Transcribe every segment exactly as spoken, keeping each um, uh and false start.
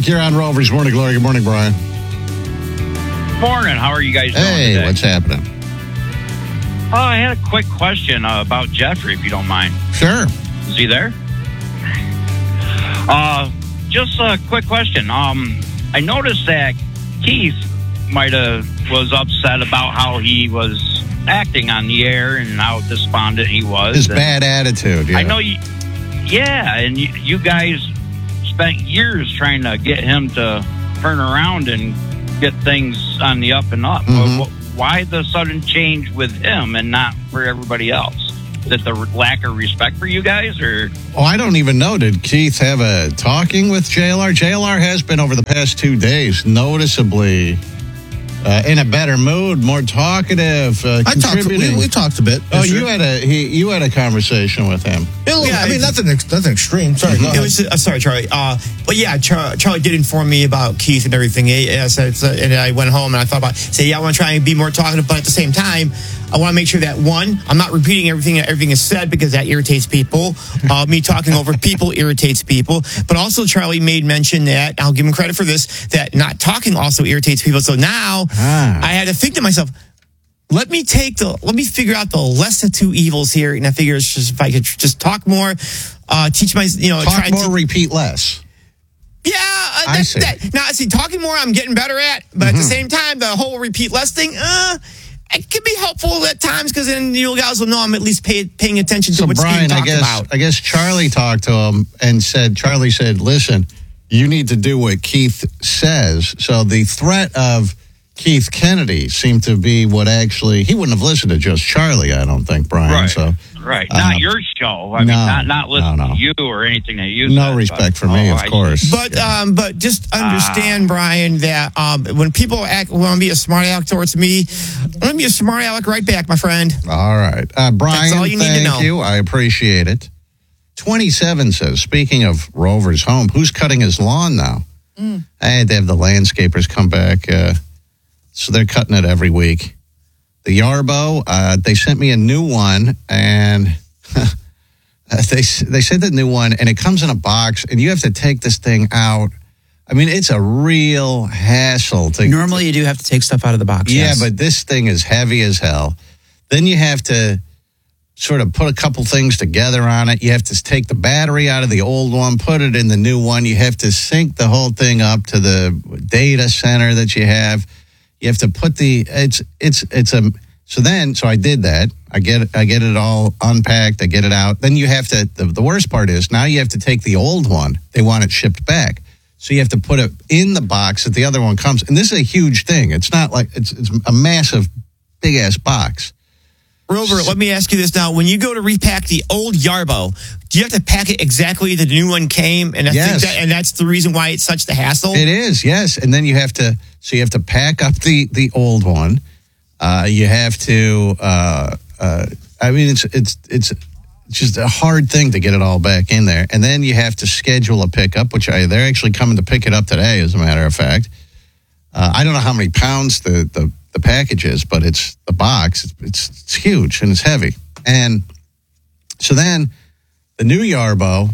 Frank, you're on Rover's Morning Glory. Good morning, Brian. Morning. How are you guys doing Hey, today? what's happening? Oh, I had a quick question uh, about Jeffrey, if you don't mind. Sure. Is he there? Uh, just a quick question. Um, I noticed that Keith might have was upset about how he was acting on the air and how despondent he was. His and bad attitude. Yeah. I know you. Yeah, and you, you guys spent years trying to get him to turn around and get things on the up and up. Mhm. Why the sudden change with him and not for everybody else? Is it the lack of respect for you guys, or? Oh, I don't even know. Did Keith have a talking with J L R? J L R has been over the past two days noticeably uh, in a better mood, more talkative, uh, I talked. contributing. We, we talked a bit. oh, Sure. you had a he, you had a conversation with him. Yeah, I mean nothing, ex- nothing extreme. Sorry, go It ahead. was, uh, sorry, Charlie. Uh, but yeah, Char- Charlie did inform me about Keith and everything. Yeah, so it's, uh, and I went home and I thought about, say, yeah, I want to try and be more talkative, but at the same time, I want to make sure that one, I'm not repeating everything that everything is said because that irritates people. Uh, me talking over people irritates people. But also, Charlie made mention that I'll give him credit for this, that not talking also irritates people. So now Ah. I had to think to myself, let me take the, let me figure out the less of two evils here. And I figure it's just, if I could just talk more, uh, teach my, you know, Talk try more, to, repeat less. yeah, uh, I that's, see. that, now see, talking more, I'm getting better at, but at the same time, the whole repeat less thing, uh, it can be helpful at times because then you guys will know I'm at least pay, paying attention to So what's Brian, being I talked guess about. I guess Charlie talked to him and said, Charlie said, listen, you need to do what Keith says. So the threat of Keith Kennedy seemed to be what actually, he wouldn't have listened to just Charlie, I don't think, Brian. Right. So Right, not Um, your show. I mean, no, not not listening no, no. to you or anything that you. no said, respect but- for me, oh, of I see. course. But um, but just understand, Brian, that um, when people act want to be a smart aleck towards me, I'm going to be a smart aleck right back, my friend. All right. Uh, Brian, That's all you need to thank know. you. I appreciate it. twenty-seven says, speaking of Rover's home, who's cutting his lawn now? Mm. I had to have the landscapers come back. Uh, so they're cutting it every week. The Yarbo, uh, they sent me a new one, and they they sent the new one, and it comes in a box, and you have to take this thing out. I mean, it's a real hassle to Normally, you do have to take stuff out of the box. yeah, yes. but this thing is heavy as hell. Then you have to sort of put a couple things together on it. You have to take the battery out of the old one, put it in the new one. You have to sync the whole thing up to the data center that you have. You have to put the it's it's it's a so then so I did that. I get I get it all unpacked. I get it out. Then you have to. The, the worst part is now you have to take the old one. They want it shipped back. So you have to put it in the box that the other one comes. And this is a huge thing. It's not like it's it's a massive, big ass box. Rover, let me ask you this now. When you go to repack the old Yarbo, do you have to pack it exactly the new one came? And I Yes. think that, and that's the reason why it's such the hassle? It is, yes. And then you have to, so you have to pack up the, the old one. Uh, you have to, uh, uh, I mean, it's, it's, it's just a hard thing to get it all back in there. And then you have to schedule a pickup, which I, they're actually coming to pick it up today, as a matter of fact. Uh, I don't know how many pounds the, the, the package is, but it's the box. It's, it's, it's huge and it's heavy. And so then the new Yarbo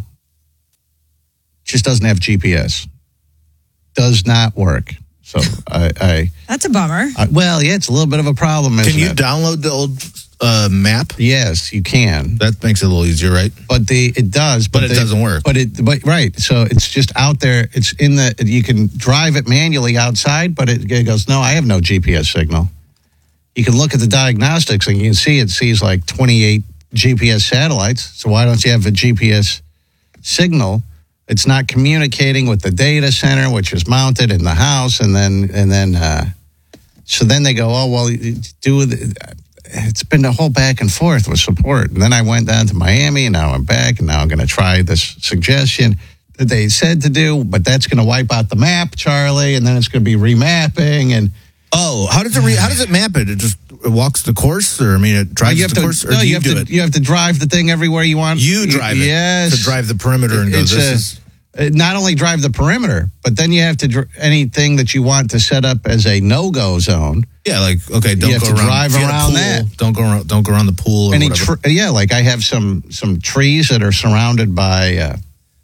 just doesn't have G P S. Does not work. So I, I, That's a bummer. I well, yeah, it's a little bit of a problem, isn't Can you it? download the old uh, map? Yes, you can. That makes it a little easier, right? But the it does, But it the- doesn't work. But it, but right. So it's just out there. It's in the. You can drive it manually outside, but it, it goes. No, I have no G P S signal. You can look at the diagnostics and you can see it sees like twenty-eight G P S satellites. So why don't you have a G P S signal? It's not communicating with the data center, which is mounted in the house, and then and then uh, so then they go, oh well, do the, it's been a whole back and forth with support. And then I went down to Miami, and now I'm back, and now I'm going to try this suggestion that they said to do, but that's going to wipe out the map, Charlie, and then it's going to be remapping. And Oh, how does it re- how does it map it? It just it walks the course, or I mean, it drives you have the to, course, or no, do you you, have do to, it? you have to drive the thing everywhere you want. You drive it, yes, to drive the perimeter and go. It's This a- is Uh, not only drive the perimeter, but then you have to dr- anything that you want to set up as a no-go zone. yeah, like okay, don't You have go to around, drive if you had a around pool, that. Don't go around. Don't go around the pool or Any whatever. tr- yeah, like I have some some trees that are surrounded by uh,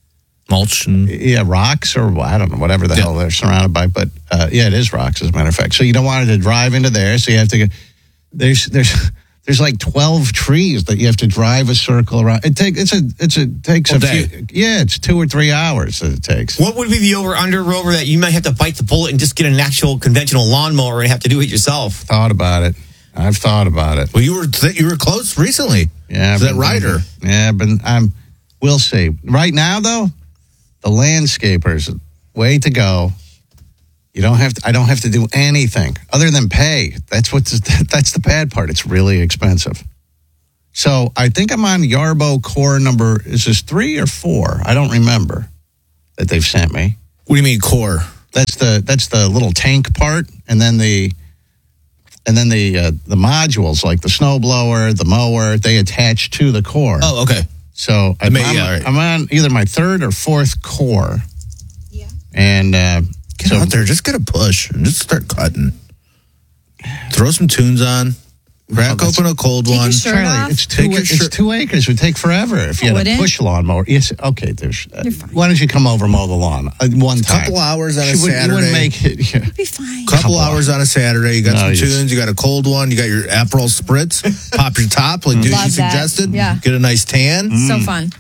mulch and yeah, rocks or I don't know, whatever the Yeah. hell they're surrounded by. But uh, yeah, it is rocks, as a matter of fact. So you don't want it to drive into there. So you have to get, there's, there's, there's like twelve trees that you have to drive a circle around. It take, it's a, it's a, takes All a day. few, yeah, it's two or three hours that it takes. What would be the over under, Rover, that you might have to bite the bullet and just get an actual conventional lawnmower and have to do it yourself? Thought about it. I've thought about it. well, you were th- you were close recently. Yeah, to that but- rider. Yeah, but I'm. We'll see. Right now, though, the landscapers, way to go. You don't have to. I don't have to do anything other than pay. That's what. That's the bad part. It's really expensive. So I think I'm on Yarbo Core number. Is this three or four? I don't remember that they've sent me. What do you mean core? That's the that's the little tank part, and then the and then the uh, the modules like the snowblower, the mower, they attach to the core. Oh, okay. So I'm, may- I'm, yeah, all right. I'm on either my third or fourth core. Yeah. And uh, Get so out there, just get a push and just start cutting. Throw some tunes on. Crack that's- open a cold Take your one. shirt Charlie, off. it's two. Take your It's shirt- two acres. It would take forever if you Oh, had would a it? push lawnmower. Yes. Okay. There's. Uh, You're fine. why don't you come over and mow the lawn uh, one time? Couple hours on a She would- You wouldn't Saturday. make it. Yeah. It'll be fine. Couple, Couple hours on a Saturday. You got No, some you just- tunes. You got a cold one. You got your Aperol spritz. Pop your top like Doogie Love that. suggested. Yeah. Get a nice tan. So fun.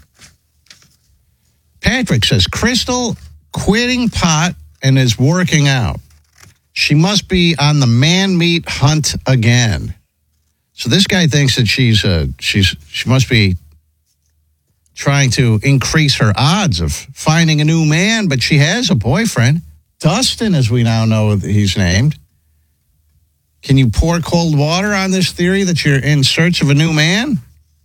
Patrick says Crystal quitting pot and is working out. She must be on the man meat hunt again. So this guy thinks that she's uh, she's she must be trying to increase her odds of finding a new man, but she has a boyfriend, Dustin, as we now know that he's named. Can you pour cold water on this theory that you're in search of a new man?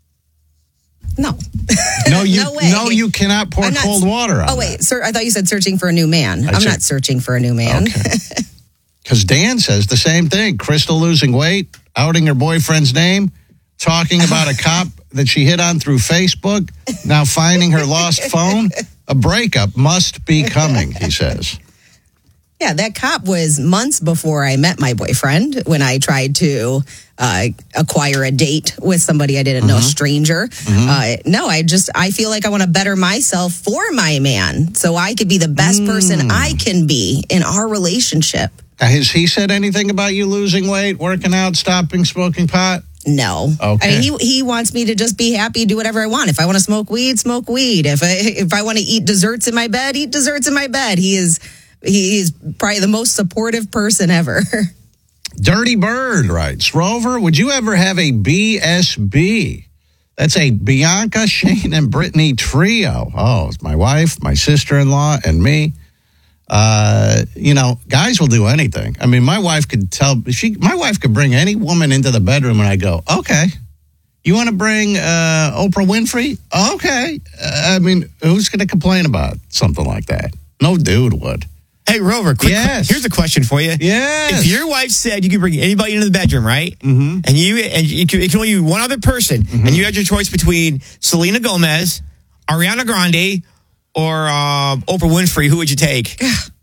No. No, you No way. no, you cannot pour I'm not- cold water on. Oh, wait. Sir, I thought you said searching for a new man. I I'm said- not searching for a new man. Okay. Because Dan says the same thing. Crystal losing weight, outing her boyfriend's name, talking about a cop that she hit on through Facebook, now finding her lost phone. A breakup must be coming, he says. Yeah, that cop was months before I met my boyfriend when I tried to uh, acquire a date with somebody I didn't know, a stranger. Uh, no, I just, I feel like I want to better myself for my man so I could be the best person I can be in our relationship. Has he said anything about you losing weight, working out, stopping smoking pot? No. Okay. I mean, he he wants me to just be happy, do whatever I want. If I want to smoke weed, smoke weed. If I if I want to eat desserts in my bed, eat desserts in my bed. He is he is probably the most supportive person ever. Dirty Bird writes, Rover, would you ever have a B S B? That's a Bianca, Shane, and Brittany trio. Oh, it's my wife, my sister-in-law, and me. Uh, you know, guys will do anything. I mean, my wife could tell, she, my wife could bring any woman into the bedroom and I go, okay. You want to bring uh, Oprah Winfrey? Okay. Uh, I mean, who's going to complain about something like that? No dude would. Hey, Rover, quick, Yes. here's a question for you. Yes. If your wife said you could bring anybody into the bedroom, right? Mm-hmm. And you and you can, it can only be one other person, Mm-hmm. and you had your choice between Selena Gomez, Ariana Grande, or uh, Oprah Winfrey, who would you take?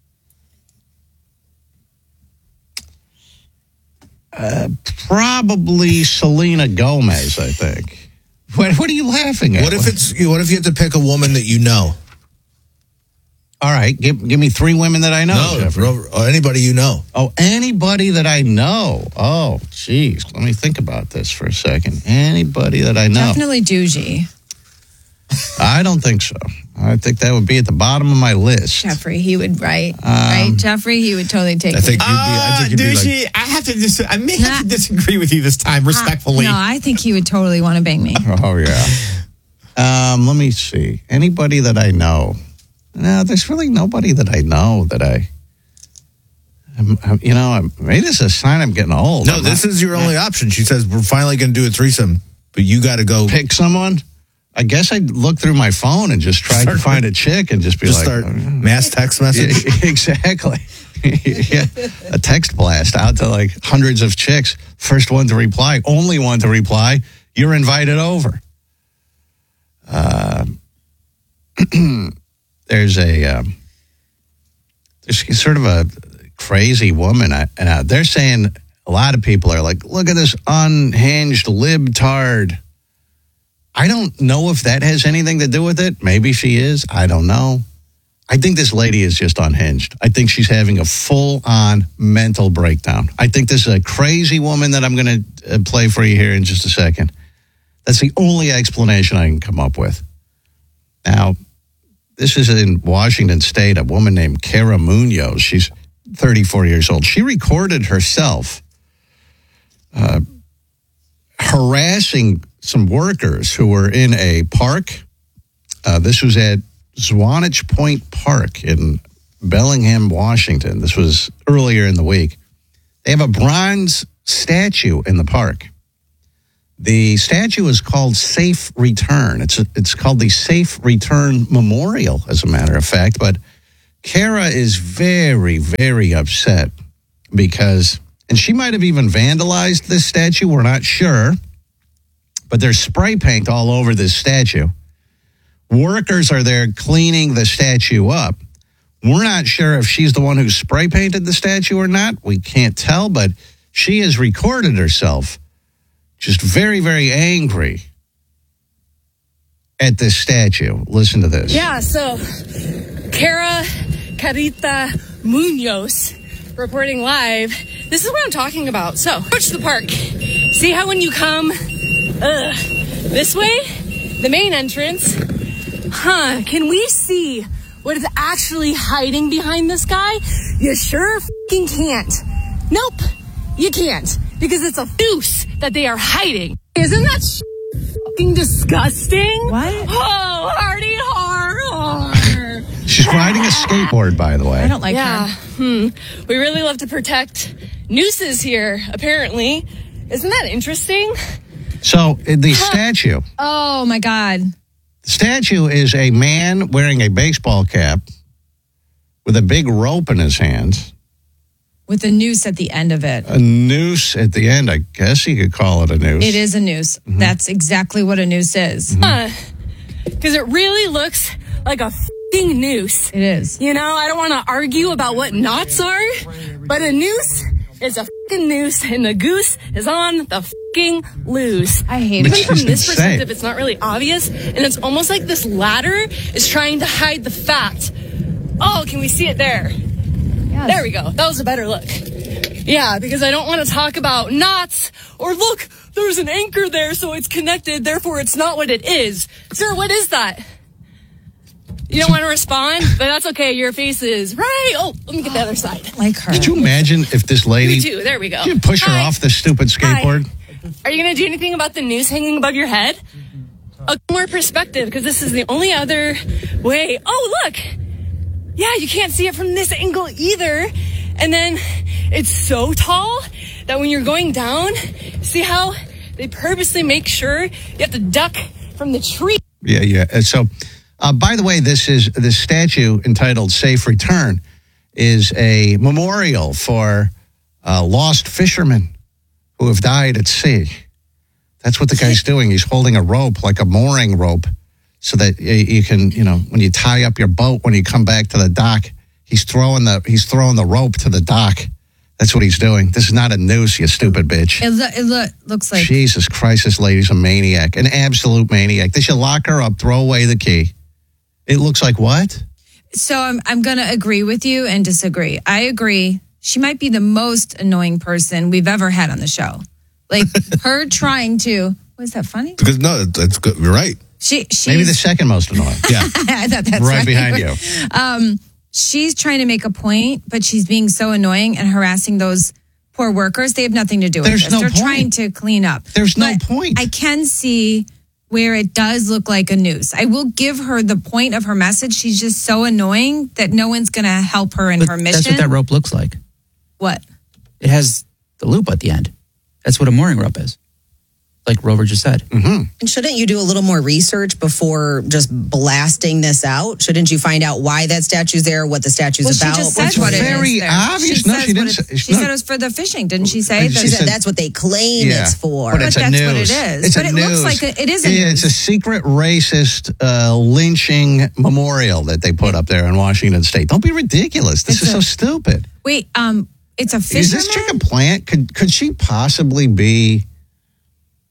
Probably Selena Gomez, I think. What, what are you laughing at? What if it's? What if you had to pick a woman that you know? All right, give, give me three women that I know. No, Jeffrey. or or anybody you know. Oh, anybody that I know. Oh, geez. Let me think about this for a second. Anybody that I know. Definitely Doogie. I don't think so. I think that would be at the bottom of my list. Jeffrey, he would, right? right? Jeffrey, he would totally take I think me. you'd be. I Uh, think you'd be like. douchey, I have to dis- I may have to Nah. disagree with you this time, respectfully. No, I think he would totally want to bang me. Oh, yeah. Um, let me see. Anybody that I know. No, there's really nobody that I know that I. I'm, I'm, you know, I'm, maybe this is a sign I'm getting old. No, I'm this not- is your only option. She says we're finally going to do a threesome, but you got to go. pick someone. I guess I'd look through my phone and just try to Start- find a chick and just be Just like, start oh, yeah. mass text message. Yeah, exactly. Yeah. A text blast out to like hundreds of chicks. First one to reply, only one to reply. You're invited over. Uh, there's a um, there's sort of a crazy woman, I, and uh, they're saying a lot of people are like, look at this unhinged libtard. I don't know if that has anything to do with it. Maybe she is. I don't know. I think this lady is just unhinged. I think she's having a full-on mental breakdown. I think this is a crazy woman that I'm going to uh, play for you here in just a second. That's the only explanation I can come up with. Now, this is in Washington State, a woman named Kara Munoz. She's thirty-four years old. She recorded herself uh, harassing some workers who were in a park. Uh, this was at Swanage Point Park in Bellingham, Washington. This was earlier in the week. They have a bronze statue in the park. The statue is called Safe Return. It's a, it's called the Safe Return Memorial, as a matter of fact. But Kara is very, very upset because, and she might have even vandalized this statue. We're not sure. But there's spray paint all over this statue. Workers are there cleaning the statue up. We're not sure if she's the one who spray painted the statue or not. We can't tell, but she has recorded herself just very, very angry at this statue. Listen to this. Yeah, so Kara Carita Munoz reporting live. This is what I'm talking about. So, approach the park. See how when you come uh, this way, the main entrance, huh, can we see what is actually hiding behind this guy? You sure f***ing can't. Nope, you can't, because it's a noose that they are hiding. Isn't that sh- f***ing disgusting? What? Oh, hardy har har. She's riding a skateboard, by the way. I don't like Yeah, her. hmm. We really love to protect nooses here, apparently. Isn't that interesting? So uh, the statue, Oh my God. the statue is a man wearing a baseball cap with a big rope in his hands, With a noose at the end of it. a noose at the end. I guess you could call it a noose. It is a noose. That's exactly what a noose is. Huh. Because it really looks like a f***ing noose. It is. You know, I don't want to argue about what knots are, but a noose is a f***ing noose, and the goose is on the f***ing loose. I hate But Even it. from It's this insane. perspective, it's not really obvious, and it's almost like this ladder is trying to hide the fact. Oh, can we see it there? Yes. There we go. That was a better look. Yeah, because I don't want to talk about knots or look, there's an anchor there, so it's connected, therefore it's not what it is. Sir, what is that? You don't want to respond, but that's okay. Your face is right. Oh, let me get the other side. Like her. Could you imagine if this lady, You too. There we go. you push her Hi. off the stupid skateboard? Are you going to do anything about the noose hanging above your head? A more perspective, because this is the only other way. Oh, look. Yeah, you can't see it from this angle either. And then it's so tall that when you're going down, see how they purposely make sure you have to duck from the tree. Yeah, yeah. And so, uh, by the way, this is this statue entitled "Safe Return" is a memorial for uh, lost fishermen who have died at sea. That's what the guy's doing. He's holding a rope, like a mooring rope, so that y- you can, you know, when you tie up your boat, when you come back to the dock, he's throwing the he's throwing the rope to the dock. That's what he's doing. This is not a noose, you stupid bitch. It, lo- it lo- looks like. Jesus Christ, this lady's a maniac, an absolute maniac. They should lock her up, throw away the key. It looks like what? So I'm I'm going to agree with you and disagree. I agree. She might be the most annoying person we've ever had on the show. Like her trying to. Was that funny? Because no, that's good. You're right. She she's, Maybe the second most annoying. Yeah. I thought that's right right behind you. Um, she's trying to make a point, but she's being so annoying and harassing those poor workers. They have nothing to do with There's this. no They're point. trying to clean up. There's no But point. I can see where it does look like a noose. I will give her the point of her message. She's just so annoying that no one's going to help her in But her mission. that's what that rope looks like. What? It has the loop at the end. That's what a mooring rope is. Like Rover just said. Mm-hmm. And shouldn't you do a little more research before just blasting this out? Shouldn't you find out why that statue's there, what the statue's Well, she about? just said It's what it is very there. obvious. She No, says she didn't what say- it- it's She not- said it was for the fishing, didn't she say? She She That's- said that's what they claim Yeah. it's for. But it's But a that's what news. it is. It's But a it looks news. like a- it is a Yeah, it's a news. secret racist uh, lynching memorial that they put up there in Washington State. Don't be ridiculous. This It's is a- so stupid. Wait, um, it's a Is fisherman? this chick a plant? Could could she possibly be?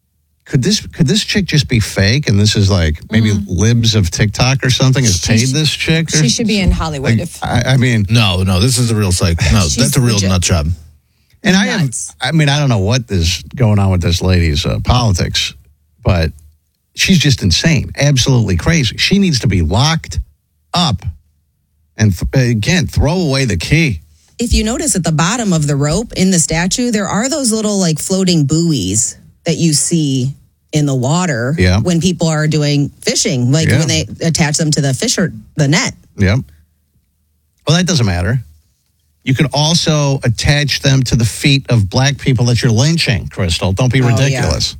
could this could this chick just be fake? And this is like maybe libs of TikTok or something has She paid sh- this chick? Or, She should be in Hollywood. like, if I, I mean, No, no, this is a real psych. No, She's that's a real legit. nut job. and I have, nuts. I mean, I don't know what is going on with this lady's uh, politics, but she's just insane, absolutely crazy. She needs to be locked up, and th- again, throw away the key. If you notice at the bottom of the rope in the statue, there are those little like floating buoys that you see in the water Yeah. when people are doing fishing, like Yeah. when they attach them to the fish or the net. Yep. Well, that doesn't matter. You can also attach them to the feet of black people that you're lynching, Crystal. Don't be Oh, yeah. ridiculous.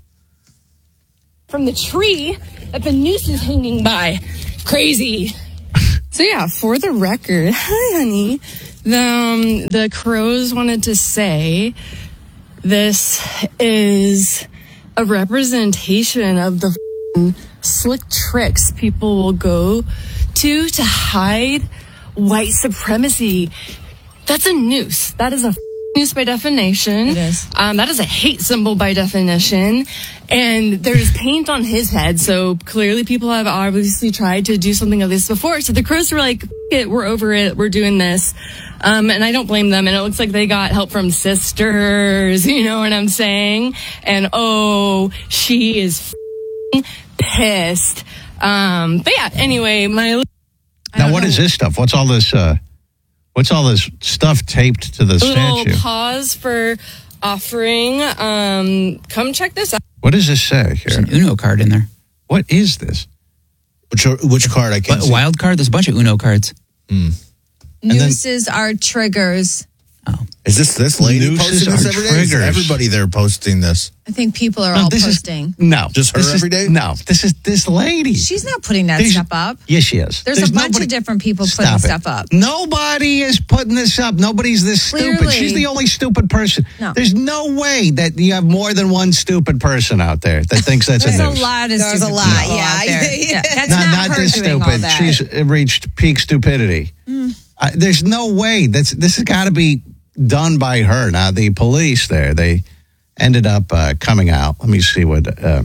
From the tree that the noose is hanging by. Crazy. So yeah, for the record, hi honey. The, um, the crows wanted to say this is a representation of the f***ing slick tricks people will go to to hide white supremacy. That's a noose. That is a f***ing noose by definition. It is. Um, that is a hate symbol by definition. And there's paint on his head, so clearly people have obviously tried to do something of this before. So the crows were like, F- it, we're over it, we're doing this. Um, and I don't blame them. And it looks like they got help from sisters, you know what I'm saying? And oh, she is f***ing pissed. Um, but yeah, anyway, my... Now, what is this stuff? What's all this? Uh, what's all this stuff taped to the A little statue? pause for offering. Um, come check this out. What does this say There's here? an Uno card in there. What is this? Which which card I can't But see? wild card, there's a bunch of Uno cards. then- Nooses are triggers. Is this this lady Nooses posting this are every day? Is triggers. everybody there posting this? I think people are No, all this is- posting. No, Just her this is- every day? No, this is this lady. She's not putting that There's- stuff up. Yes, she is. There's, a bunch of different people putting Stop it. stuff up. Nobody is putting this up. Nobody's this stupid. Clearly. She's the only stupid person. No. There's no way that you have more than one stupid person out there that thinks that's There's a a news. lot of There's a stupid lot, people yeah. out there. Yeah, that's not, not, not her this doing all stupid. that. She's reached peak stupidity. Uh, there's no way. That's this has got to be done by her. Now the police there, they ended up uh, coming out. Let me see what uh,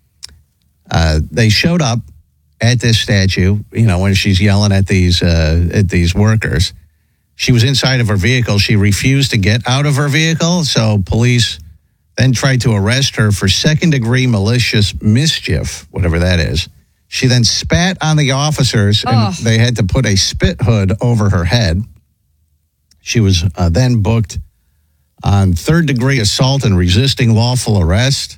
uh, they showed up at this statue. You know, when she's yelling at these uh, at these workers, she was inside of her vehicle. She refused to get out of her vehicle, so police then tried to arrest her for second degree malicious mischief, whatever that is. She then spat on the officers, and Ugh. they had to put a spit hood over her head. She was uh, then booked on third degree assault and resisting lawful arrest.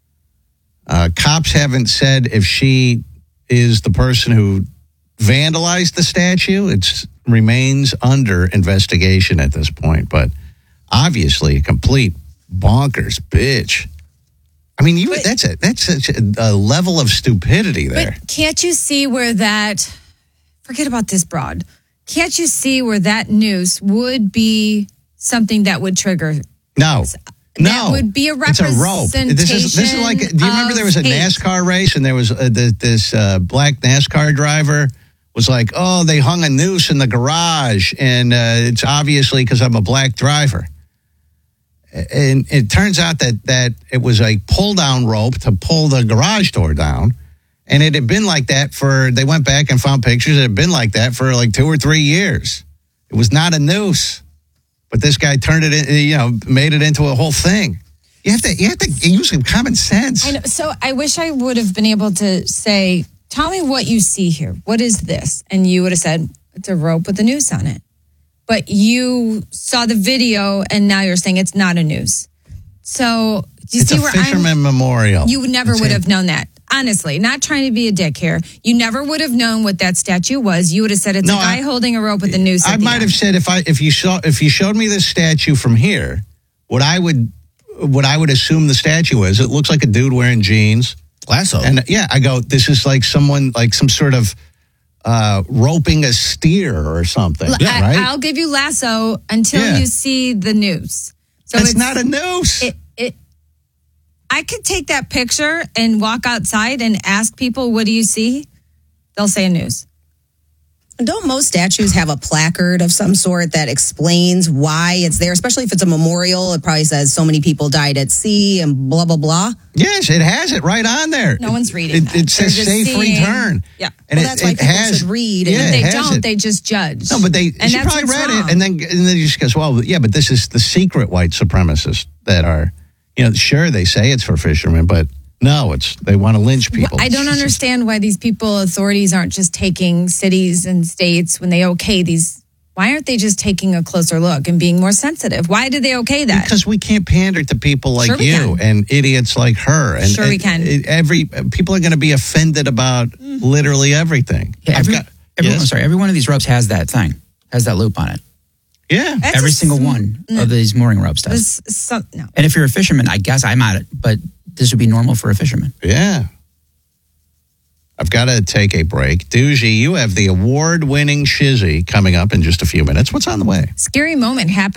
Uh, cops haven't said if she is the person who vandalized the statue. It remains under investigation at this point, but obviously a complete bonkers bitch. I mean, you But- that's a that's such a, a level of stupidity there. But can't you see where that, forget about this broad, can't you see where that noose would be something that would trigger? No. No, That would be a It's a rope. This is this is like. Do you remember there was a representation NASCAR race and there was uh the, this uh, black NASCAR driver was like, "Oh, they hung a noose in the garage, and uh, it's obviously because I'm a black driver." And it turns out that that it was a pull down rope to pull the garage door down, and it had been like that for. They went back and found pictures. It had been like that for like two or three years. It was not a noose. But this guy turned it in, you know, made it into a whole thing. You have to, you have to use some common sense. I know. So I wish I would have been able to say, tell me what you see here. What is this? And you would have said, it's a rope with a noose on it. But you saw the video and now you're saying it's not a noose. So do you It's see a where fisherman I'm, memorial. you never That's would it. have known that. Honestly, not trying to be a dick here. You never would have known what that statue was. You would have said it's No, a guy I- holding a rope with a noose. I at the might end. have said if I if you saw if you showed me this statue from here, what I would what I would assume the statue is, it looks like a dude wearing jeans. Lasso. And yeah, I go, this is like someone like some sort of uh, roping a steer or something. I, right? I'll give you lasso until Yeah. you see the noose. So That's it's not a noose. It, it, I could take that picture and walk outside and ask people, what do you see? They'll say a noose. Don't most statues have a placard of some sort that explains why it's there, especially if it's a memorial? It probably says so many people died at sea and blah, blah, blah. Yes, it has it right on there. No one's reading It, that. it says They're just safe seeing- return. Yeah. And Well, it, that's why it people has, should read. Yeah, And If it they has don't, it. they just judge. No, but they and she that's probably what's read wrong. it and then and then she goes, well, yeah, but this is the secret white supremacists that are, you know, sure they say it's for fishermen, but no, it's they want to lynch people. Well, I don't understand why these people, authorities, aren't just taking cities and states when they okay these. Why aren't they just taking a closer look and being more sensitive? Why did they okay that? Because we can't pander to people like Sure we you can. and idiots like her. And Sure we and can. it- every people are going to be offended about literally everything. Yeah, I've every, got- every, yes? I'm sorry. Every one of these ropes has that thing, has that loop on it. Yeah. That's every a single sm- one of these mooring ropes does. This, some, no. And if you're a fisherman, I guess I'm at it, but this would be normal for a fisherman. Yeah. I've got to take a break. Doogie, you have the award-winning Shizzy coming up in just a few minutes. What's on the way? Scary moment happened.